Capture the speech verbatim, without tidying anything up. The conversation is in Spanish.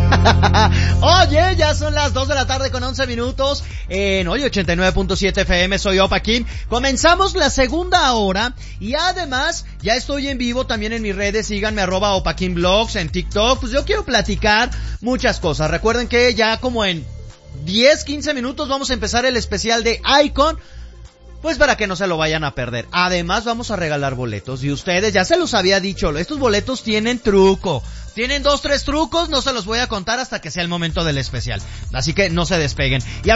Oye, ya son las dos de la tarde con once minutos en hoy ochenta y nueve punto siete F M, soy Opa Kim. Comenzamos la segunda hora y además ya estoy en vivo también en mis redes, síganme arroba Opa Kim Blogs en TikTok. Pues yo quiero platicar muchas cosas. Recuerden que ya como en diez, quince minutos vamos a empezar el especial de Icon. Pues para que no se lo vayan a perder. Además vamos a regalar boletos. Y ustedes, ya se los había dicho, estos boletos tienen truco. Tienen dos, tres trucos, no se los voy a contar hasta que sea el momento del especial. Así que no se despeguen. Y